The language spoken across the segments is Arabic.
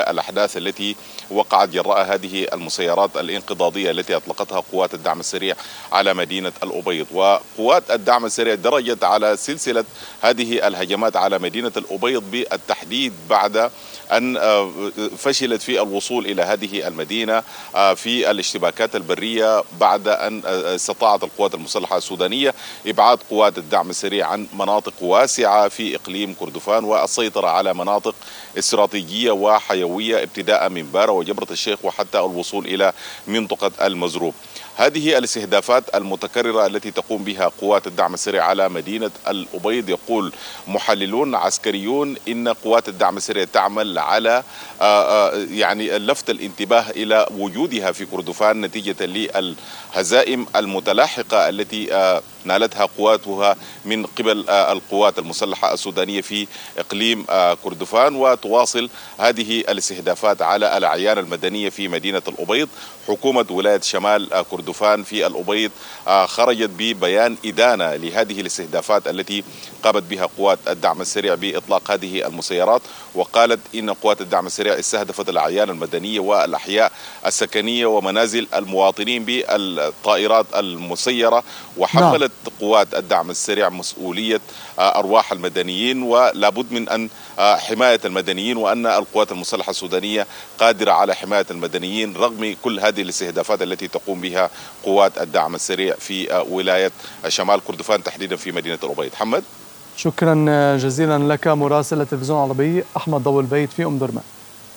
الأحداث التي وقعت جراء هذه المسيرات الانقضاضية التي أطلقتها قوات الدعم السريع على مدينة الأبيض. وقوات الدعم السريع درجت على سلسلة هذه الهجمات على مدينة الأبيض بالتحديد بعد أن فشلت في الوصول إلى هذه المدينة في الاشتباكات البرية، بعد أن استطاعت القوات المسلحة السودانية إبعاد قوات الدعم السريع عن مناطق واسعة في إقليم كردفان والسيطرة على مناطق استراتيجية وحيوية ابتداء من بارا وجبرة الشيخ وحتى الوصول إلى منطقة المزروب. هذه الاستهدافات المتكررة التي تقوم بها قوات الدعم السريع على مدينة الأبيض، يقول محللون عسكريون إن قوات الدعم السريع تعمل على يعني لفت الانتباه إلى وجودها في كردفان نتيجة للهزائم المتلاحقة التي نالتها قواتها من قبل القوات المسلحة السودانية في إقليم كردفان، وتواصل هذه الاستهدافات على الأعيان المدنية في مدينة الأبيض. حكومة ولاية شمال كردفان في الأبيض خرجت ببيان إدانة لهذه الاستهدافات التي قامت بها قوات الدعم السريع بإطلاق هذه المسيرات، وقالت إن قوات الدعم السريع استهدفت الأعيان المدنية والأحياء السكنية ومنازل المواطنين بالطائرات المسيرة، وحملت قوات الدعم السريع مسؤولية أرواح المدنيين ولابد من أن حماية المدنيين، وأن القوات المسلحة السودانية قادرة على حماية المدنيين رغم كل هذه الاستهدافات التي تقوم بها قوات الدعم السريع في ولاية شمال كردفان تحديدا في مدينة الأبيض. حمد، شكرا جزيلا لك مراسل التلفزيون العربي أحمد ضو البيت في أم درمان.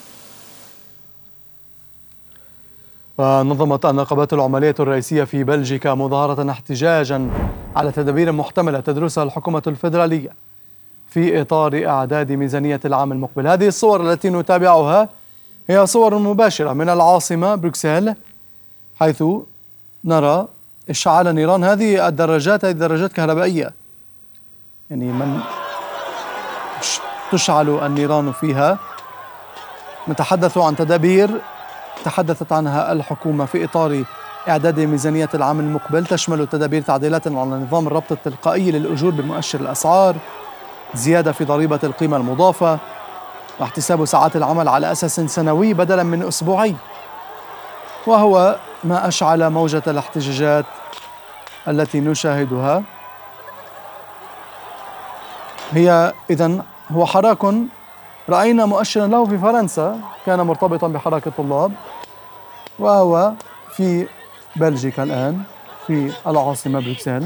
ونظمت النقابات العمالية الرئيسية في بلجيكا مظاهرة احتجاجا على تدابير محتملة تدرسها الحكومة الفيدرالية في إطار إعداد ميزانية العام المقبل. هذه الصور التي نتابعها هي صور مباشرة من العاصمة بروكسل، حيث نرى إشعال نيران. هذه درجات كهربائية، يعني من تشعل النيران فيها. نتحدث عن تدابير تحدثت عنها الحكومة في إطار إعداد ميزانية العام المقبل، تشمل تدابير تعديلات على نظام الربط التلقائي للأجور بمؤشر الأسعار، زيادة في ضريبة القيمة المضافة، واحتساب ساعات العمل على أساس سنوي بدلا من أسبوعي. وهو ما أشعل موجة الاحتجاجات التي نشاهدها. هو حراك رأينا مؤشرا له في فرنسا كان مرتبطا بحراك الطلاب، وهو في بلجيكا الآن في العاصمة بروكسل.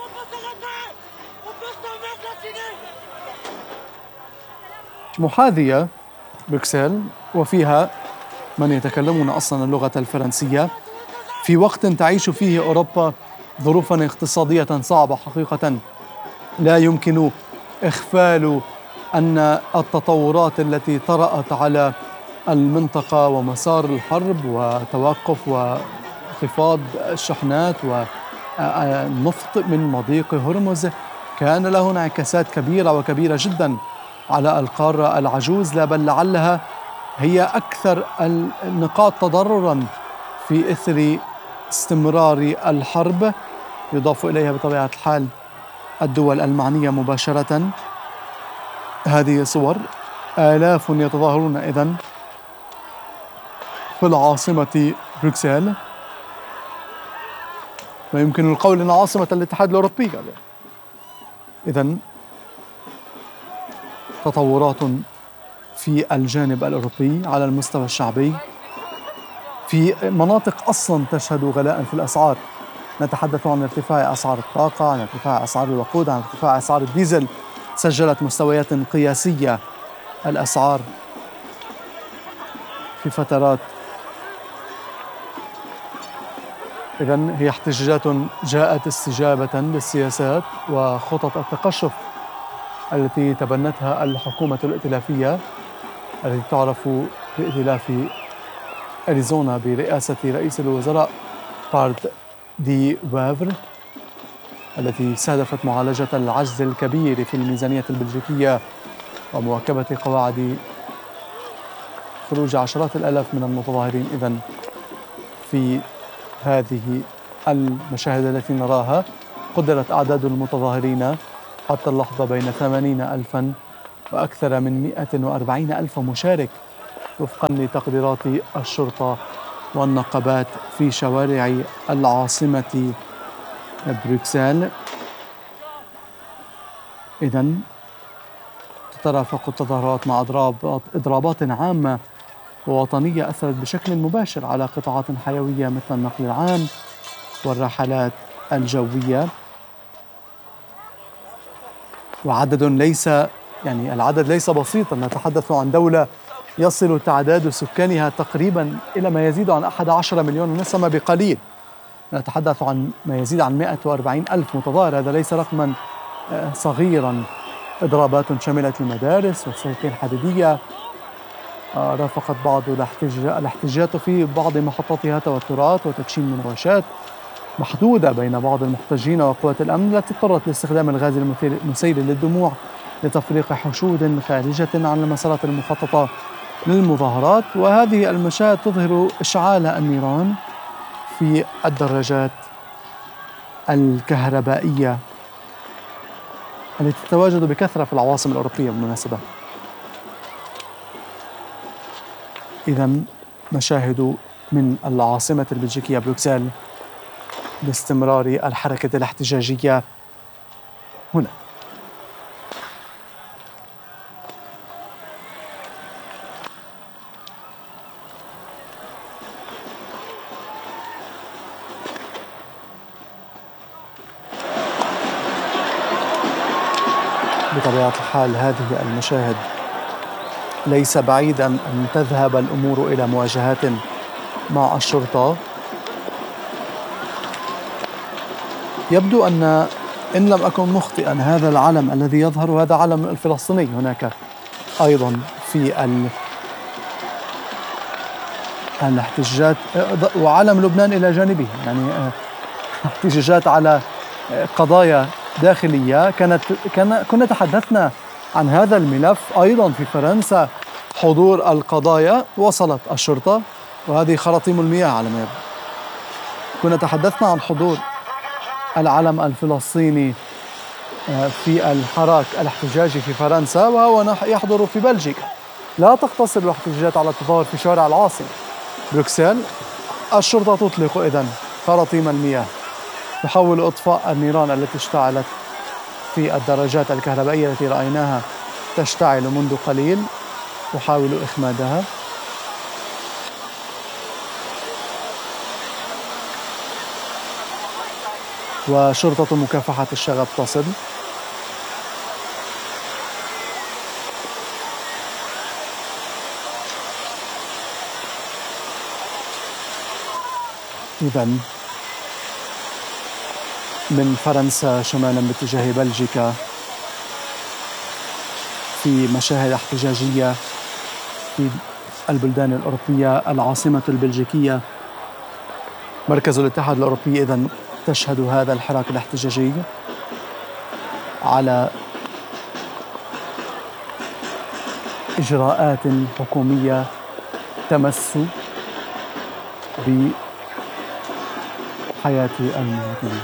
محاذية بروكسل وفيها من يتكلمون أصلا اللغة الفرنسية، في وقت تعيش فيه أوروبا ظروفا اقتصادية صعبة حقيقة. لا يمكن إغفال أن التطورات التي طرأت على المنطقة ومسار الحرب وتوقف وانخفاض الشحنات والنفط من مضيق هرمز كان له انعكاسات كبيرة وكبيرة جدا على القارة العجوز، لا بل لعلها هي أكثر النقاط تضررا في إثر استمرار الحرب، يضاف إليها بطبيعة الحال الدول المعنية مباشرة. هذه صور آلاف يتظاهرون إذن في العاصمة بروكسل، ويمكن القول أن عاصمة الاتحاد الأوروبي. إذن تطورات في الجانب الأوروبي على المستوى الشعبي في مناطق أصلا تشهد غلاء في الأسعار. نتحدث عن ارتفاع أسعار الطاقة، عن ارتفاع أسعار الوقود، عن ارتفاع أسعار الديزل. سجلت مستويات قياسية الأسعار في فترات. إذن هي احتجاجات جاءت استجابة للسياسات وخطط التقشف التي تبنتها الحكومة الائتلافية التي تعرف بائتلاف أريزونا برئاسة رئيس الوزراء بارت دي وافر، التي استهدفت معالجة العجز الكبير في الميزانية البلجيكية ومواكبة قواعد خروج عشرات الآلاف من المتظاهرين. إذن في هذه المشاهد التي نراها قدرت أعداد المتظاهرين حتى اللحظة بين 80,000 وأكثر من 140,000 مشارك وفقا لتقديرات الشرطة والنقابات في شوارع العاصمة بروكسل. إذن تترافق التظاهرات مع إضرابات عامة ووطنية أثرت بشكل مباشر على قطاعات حيوية مثل النقل العام والرحلات الجوية. وعدد العدد ليس بسيطا، نتحدث عن دولة يصل تعداد سكانها تقريبا إلى ما يزيد عن 11 مليون نسمة بقليل. نتحدث عن ما يزيد عن 140 ألف متظاهر، هذا ليس رقما صغيرا. إضرابات شملت المدارس والسكك الحديدية، رافقت بعض الاحتجاجات في بعض محطاتها توترات وتدشين مناوشات محدودة بين بعض المحتجين وقوات الأمن التي اضطرت لاستخدام الغاز المسيل للدموع لتفريق حشود خارجة عن المسارات المخططة للمظاهرات. وهذه المشاهد تظهر إشعال النيران في الدراجات الكهربائية التي تتواجد بكثرة في العواصم الأوروبية بالمناسبة. إذن مشاهد من العاصمة البلجيكية بروكسل لاستمرار الحركة الاحتجاجية هنا. بطبيعة الحال هذه المشاهد ليس بعيدا أن تذهب الأمور إلى مواجهات مع الشرطة. يبدو أن إن لم أكن مخطئا هذا العلم الذي يظهر هذا علم الفلسطيني هناك أيضا في الاحتجاجات، وعلم لبنان إلى جانبه، يعني احتجاجات على قضايا داخلية. كنا تحدثنا عن هذا الملف أيضا في فرنسا، حضور القضايا وصلت الشرطة، وهذه خراطيم المياه على ما يبدو. كنا تحدثنا عن حضور العلم الفلسطيني في الحراك الاحتجاجي في فرنسا، وهو يحضر في بلجيكا. لا تقتصر الاحتجاجات على التظاهر في شوارع العاصمة بروكسل. الشرطة تطلق إذن خراطيم المياه، تحاول إطفاء النيران التي اشتعلت في الدراجات الكهربائية التي رأيناها تشتعل منذ قليل، تحاول إخمادها. وشرطة مكافحة الشغب تصل. إذن من فرنسا شمالا باتجاه بلجيكا في مشاهد احتجاجية في البلدان الأوروبية. العاصمة البلجيكية مركز الاتحاد الأوروبي إذن تشهد هذا الحراك الاحتجاجي على إجراءات حكومية تمس بحياة المواطنين.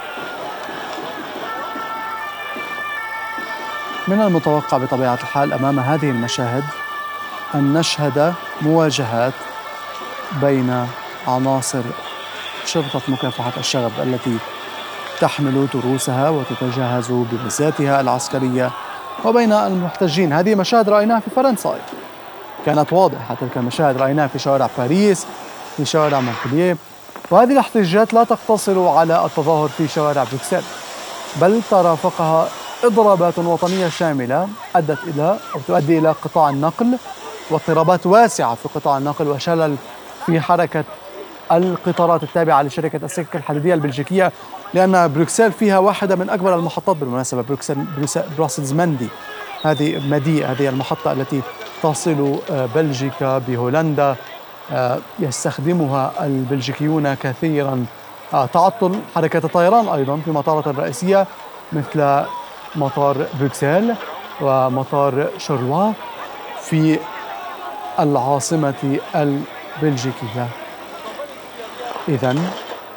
من المتوقع بطبيعة الحال أمام هذه المشاهد أن نشهد مواجهات بين عناصر شرطة مكافحة الشغب التي تحمل تروسها وتتجهز بمزاتها العسكرية، وبين المحتجين. هذه مشاهد رأيناها في فرنسا، كانت واضحة تلك المشاهد، رأيناها في شوارع باريس، في شوارع مونبلييه. وهذه الاحتجاجات لا تقتصر على التظاهر في شوارع بروكسل، بل ترافقها إضرابات وطنية شاملة أدت إلى أو تؤدي إلى قطاع النقل واضطرابات واسعة في قطاع النقل وشلل في حركة القطارات التابعة لشركة السكك الحديدية البلجيكية، لأن بروكسل فيها واحدة من أكبر المحطات بالمناسبة، بروسلز مندي. هذه المحطة التي تصل بلجيكا بهولندا، يستخدمها البلجيكيون كثيرا. تعطل حركة الطيران أيضا في المطارات الرئيسية مثل مطار بروكسل ومطار شارلوا في العاصمة البلجيكية. إذن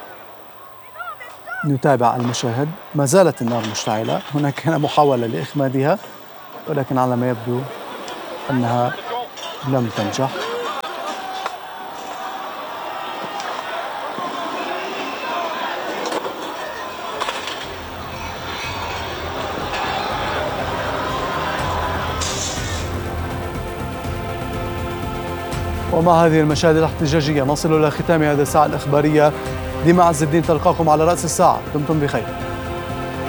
نتابع المشاهد. ما زالت النار مشتعلة، هناك كان محاولة لإخمادها ولكن على ما يبدو أنها لم تنجح. ومع هذه المشاهد الاحتجاجية نصل إلى ختام هذه الساعة الإخبارية. ديما عز الدين تلقاكم على رأس الساعة. دمتم بخير.